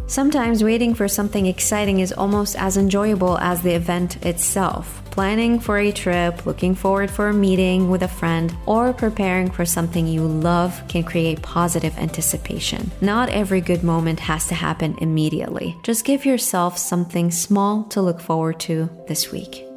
Sometimes waiting for something exciting is almost as enjoyable as the event itself. Planning for a trip, looking forward for a meeting with a friend, or preparing for something you love can create positive anticipation. Not every good moment has to happen immediately. Just give yourself something small to look forward to this week.